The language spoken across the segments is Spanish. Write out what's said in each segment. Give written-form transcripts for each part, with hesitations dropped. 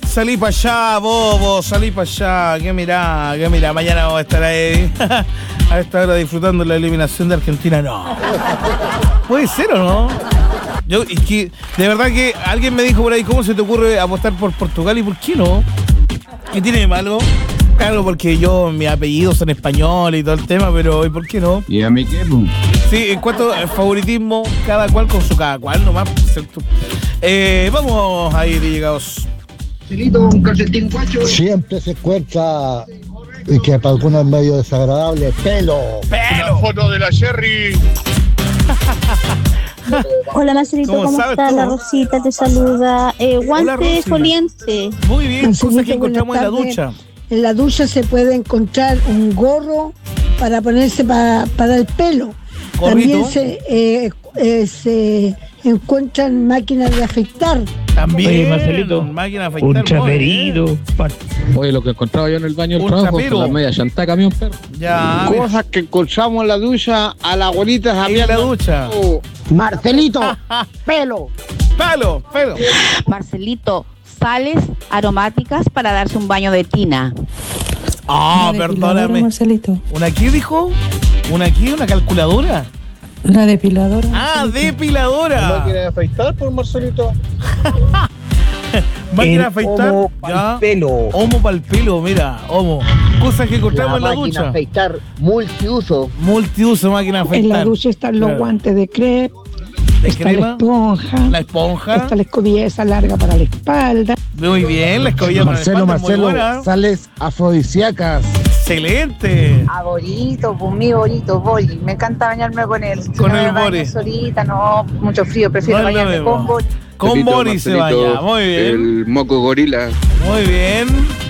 Salí para allá, bobo, salí para allá. ¿Qué mirá? Mañana vamos a estar ahí a esta hora disfrutando la eliminación de Argentina. No. ¿Puede ser o no? Es que, de verdad que alguien me dijo por ahí, ¿cómo se te ocurre apostar por Portugal y por qué no? ¿Qué tiene de malo? Claro, porque mis apellidos son españoles y todo el tema, pero ¿y por qué no? ¿Y a mí qué? Sí, en cuanto al favoritismo, cada cual con su cada cual nomás, ¿cierto? Vamos a ir llegados. Un calcetín guacho. Siempre se encuentra, y que para algunos es medio desagradable, pelo. Una foto de la Sherry. Hola Marcelito, ¿cómo estás? La Rosita te saluda. Guante coliente. Muy bien, cosas que encontramos en la ducha. En la ducha se puede encontrar un gorro para ponerse para el pelo. Gorrito. También se encuentran máquinas de afeitar. También, oye, Marcelito, máquina de afeitar. un chaperito. Oye, lo que encontraba yo en el baño del Un trabajo, chapero. con la media llanta camión, perro. Ya. Cosas que encontramos en la ducha, a la abuelita En la ducha. Marcelito, pelo. Pelo. Marcelito, sales aromáticas para darse un baño de tina. Ah, perdóname. Marcelito. ¿Una qué dijo? ¿Una qué? ¿Una calculadora? La depiladora. Ah, depiladora. ¿Máquina de afeitar por Marcelito? Máquina de afeitar. Homo pa'l pelo. Homo para el pelo, mira, homo. Cosas que encontramos en la máquina ducha. de afeitar multiuso. Multiuso, máquina de afeitar. En la ducha están los guantes de crepe, ¿De está crema? la esponja, La esponja. está la escobilla esa larga para la espalda. Muy bien, la escobilla para la espalda, muy buena. Sales afrodisíacas. Excelente. Aborito, pues mi Borito, Boli. Me encanta bañarme con él. Si Con no el me baño Bori. solita, no, mucho frío, prefiero No es lo bañarme mismo. con Boli. Con Pepito, Boris se Marcelito, vaya, muy bien. El moco gorila. Muy bien.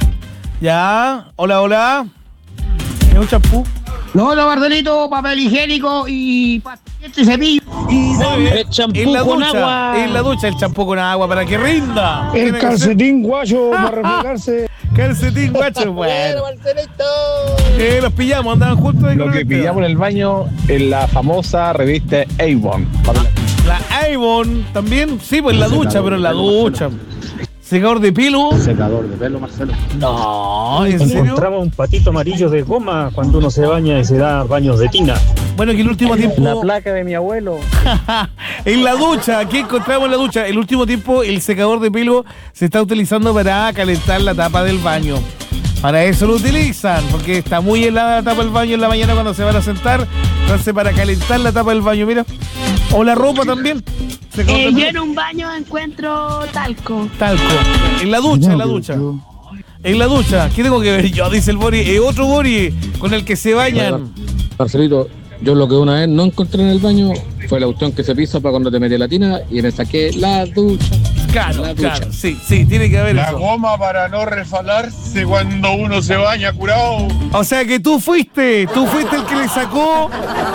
Ya, hola. ¿Es un champú? No, Marcelito, papel higiénico y pastillete y cepillo. Muy bien. El champú En la con ducha, agua. En la ducha, el champú con agua para que rinda. El Tiene que ser calcetín guacho para reflejarse. calcetín, guacho. Bueno, Marcelito. los pillamos, andaban juntos ahí Lo con que el pillamos en el baño en la famosa revista Avon. La Avon también, sí, pues en la ducha, pero en la ducha. Secador de pelo. Secador de pelo, Marcelo. No, ¿en serio? Encontramos un patito amarillo de goma cuando uno se baña y se da baños de tina. Bueno, que el último tiempo. La placa de mi abuelo. En la ducha, ¿qué encontramos en la ducha? El último tiempo el secador de pelo se está utilizando para calentar la tapa del baño. Para eso lo utilizan, porque está muy helada la tapa del baño en la mañana cuando se van a sentar. Entonces, para calentar la tapa del baño, mira. O la ropa también. Yo en un baño encuentro talco. Talco. En la ducha, en la ducha. En la ducha. ¿Qué tengo que ver yo? Dice el Bori. Otro Bori con el que se bañan. Marcelito, yo lo que una vez no encontré en el baño fue la cuestión que se pisa para cuando te metes la tina y me saqué la ducha. Claro, La ducha. claro. Sí, tiene que haber La eso. goma para no resbalarse cuando uno se baña curado. O sea que tú fuiste el que le sacó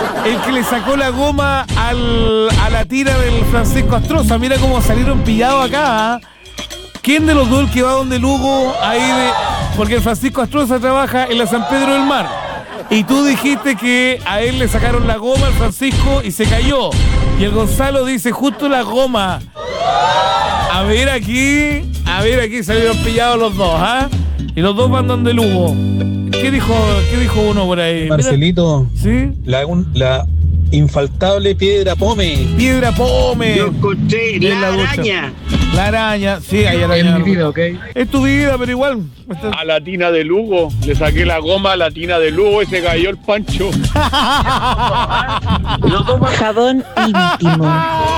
la goma a la tira del Francisco Astroza. Mira cómo salieron pillados acá. ¿Quién de los dos el que va donde Lugo porque el Francisco Astroza trabaja en la San Pedro del Mar? Y tú dijiste que a él le sacaron la goma al Francisco y se cayó. Y el Gonzalo dice justo la goma. A ver aquí salieron pillados los dos, ¿ah? Y los dos van donde Lugo. ¿Qué dijo uno por ahí? Marcelito, ¿Sí? la infaltable piedra pome. Piedra pome. Yo encontré En la ducha. araña. La araña, sí, hay araña. En mi vida, ¿ok? Es tu vida, pero igual. A la tina de Lugo. Le saqué la goma a la tina de Lugo y se cayó el pancho. Jabón íntimo.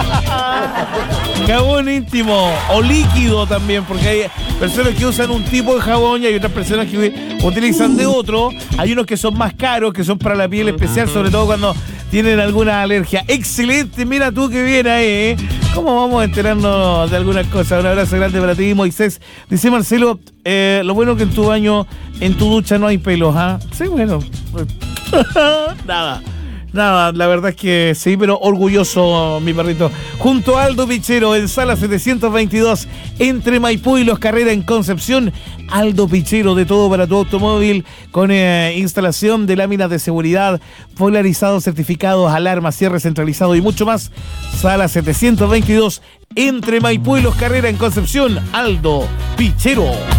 Jabón íntimo o líquido también, porque hay personas que usan un tipo de jabón y hay otras personas que utilizan de otro. Hay unos que son más caros, que son para la piel especial, sobre todo cuando tienen alguna alergia. Excelente, mira tú que bien ahí, ¿eh? ¿Cómo vamos a enterarnos de algunas cosas? Un abrazo grande para ti, Moisés. Dice Marcelo, lo bueno que en tu baño, en tu ducha no hay pelos, ¿ah? Sí, bueno. Nada. Nada, la verdad es que sí, pero orgulloso mi perrito. Junto a Aldo Pichero en Sala 722 entre Maipú y Los Carreras en Concepción. Aldo Pichero, de todo para tu automóvil, con instalación de láminas de seguridad, polarizados, certificados, alarmas, cierre centralizado y mucho más. Sala 722 entre Maipú y Los Carreras en Concepción. Aldo Pichero.